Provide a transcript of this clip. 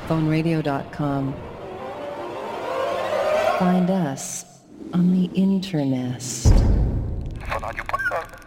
phoneradio.com. Find us on the internet. Van Radio.com.